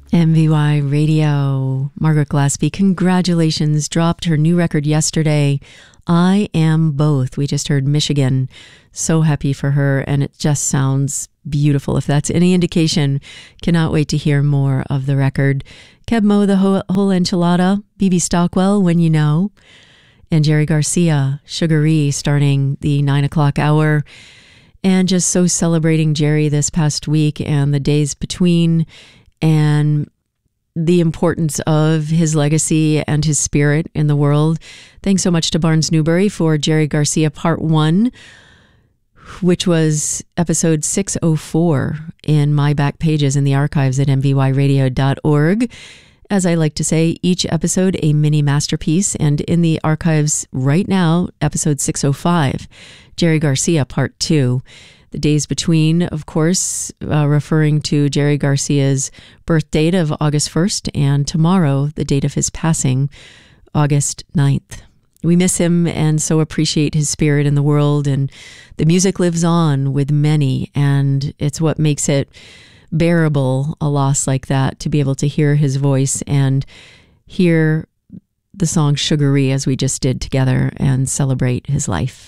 MVY Radio. Margaret Glaspie, congratulations, dropped her new record yesterday. I Am Both. We just heard Michigan. So happy for her, and it just sounds beautiful. If that's any indication, cannot wait to hear more of the record. Keb Mo, The Whole Enchilada, BB Stockwell, When You Know, and Jerry Garcia, Sugaree, starting the 9 o'clock hour. And just so celebrating Jerry this past week and the days between, and the importance of his legacy and his spirit in the world. Thanks so much to Barnes Newbury for Jerry Garcia Part 1, which was episode 604 in my back pages in the archives at mvyradio.org. As I like to say, each episode a mini masterpiece, and in the archives right now, episode 605, Jerry Garcia Part 2. The days between, of course, referring to Jerry Garcia's birth date of August 1st, and tomorrow, the date of his passing, August 9th. We miss him and so appreciate his spirit in the world, and the music lives on with many, and it's what makes it bearable, a loss like that, to be able to hear his voice and hear the song Sugaree as we just did together and celebrate his life.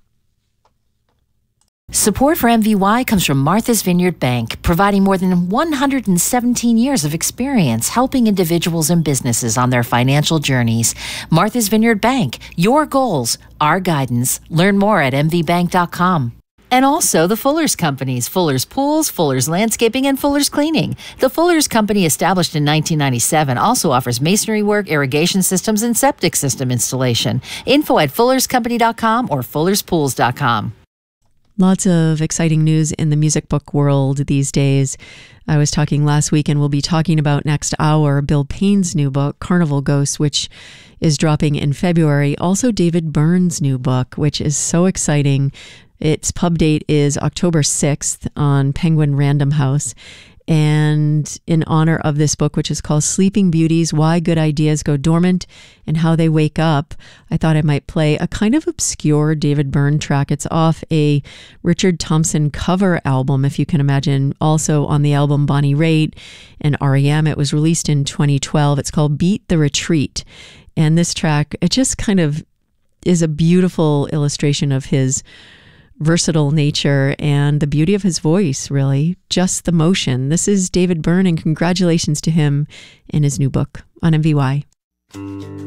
Support for MVY comes from Martha's Vineyard Bank, providing more than 117 years of experience helping individuals and businesses on their financial journeys. Martha's Vineyard Bank, your goals, our guidance. Learn more at mvbank.com. And also the Fuller's Companies, Fuller's Pools, Fuller's Landscaping, and Fuller's Cleaning. The Fuller's Company, established in 1997, also offers masonry work, irrigation systems, and septic system installation. Info at fullerscompany.com or fullerspools.com. Lots of exciting news in the music book world these days. I was talking last week, and we'll be talking about next hour, Bill Payne's new book, Carnival Ghosts, which is dropping in February. Also, David Byrne's new book, which is so exciting. Its pub date is October 6th on Penguin Random House. And in honor of this book, which is called Sleeping Beauties, Why Good Ideas Go Dormant and How They Wake Up, I thought I might play a kind of obscure David Byrne track. It's off a Richard Thompson cover album, if you can imagine, also on the album Bonnie Raitt and R.E.M. It was released in 2012. It's called Beat the Retreat. And this track, it just kind of is a beautiful illustration of his versatile nature and the beauty of his voice, really. Just the motion. This is David Byrne, and congratulations to him in his new book on MVY.